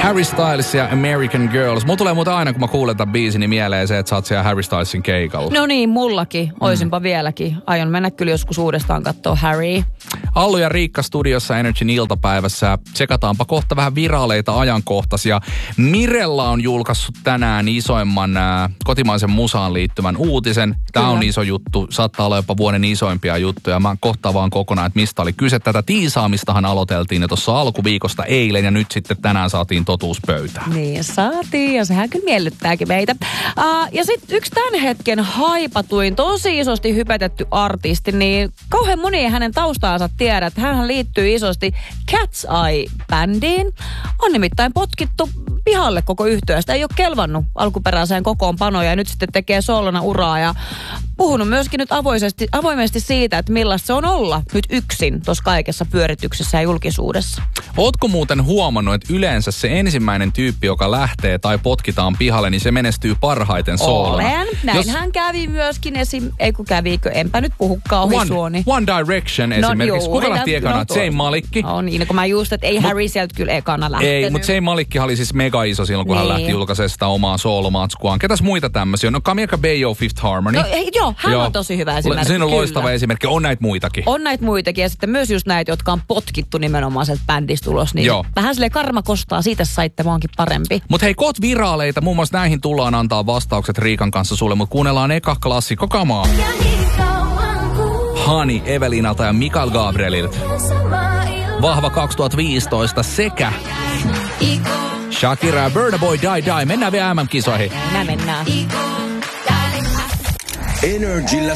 Harry Styles ja American Girls. Mulla tulee muuten aina, kun mä kuulen tämän biisin, niin mieleen se, että sä oot siellä Harry Stylesin keikalla. No niin, mullakin. Oisinpa vieläkin. Aion mennä kyllä joskus uudestaan katsoa Harry. Allu ja Riikka studiossa Energyn iltapäivässä. Tsekataanpa kohta vähän viraaleita ajankohtaisia. Mirella on julkaissut tänään isoimman kotimaisen musaan liittyvän uutisen. Tää on iso juttu. Saattaa olla jopa vuoden isoimpia juttuja. Mä kohtaan vaan kokonaan, että mistä oli kyse. Tätä tiisaamistahan aloiteltiin jo tuossa alkuviikosta eilen ja nyt sitten tänään saatiin totuus pöytään. Niin saatiin ja sehän kyllä miellyttääkin meitä. Ja sitten yksi tämän hetken haipatuin, tosi isosti hypetetty artisti, niin kauhean moni ei hänen taustaansa tiedä, että hänhän liittyy isosti Cat's Eye-bändiin. On nimittäin potkittu pihalle koko yhtyeestä. Ei ole kelvannut alkuperäiseen kokoonpanoon ja nyt sitten tekee soolona uraa ja puhunut myöskin nyt avoimesti siitä, että millaista se on olla nyt yksin tuossa kaikessa pyörityksessä ja julkisuudessa. Ootko muuten huomannut, että yleensä se ensimmäinen tyyppi, joka lähtee tai potkitaan pihalle, niin se menestyy parhaiten soolona? Olen. Näinhän kävi myöskin kävikö, enpä nyt puhu kauhisuoni. One Direction esimerkiksi. Kuka lähti ekana? Zayn Malikki? No niin, kun mä just, että ei Harry sieltä kyllä ekana lähtenyt. Ei, mutta Zayn Malikki oli siis mega iso silloin, kun hän lähti julkaisemaan sitä omaa soolomatskuaan. Ketäs muita tämmöisiä? No Camila Cabello, Fifth Harmony. No, joo, hän on tosi hyvä esimerkki. Siinä on loistava esimerkki. On näitä muitakin. On näitä muitakin ja sitten myös just näitä, jotka on potkittu nimenomaan sieltä bändistä ulos. Niin vähän silleen karma kostaa, siitä saitte maankin parempi. Mutta hei, koot viraaleita. Muun muassa näihin tullaan antaa vastaukset Riikan kanssa sulle, mutta kuunnellaan eka klassikko kamaa. Honey Evelinalta ja Mikael Gabrielilta. Vahva 2015 sekä Shakira ja Burna Boy Die Die. Mennään vielä MM-kisoihin. Mennään. Energillä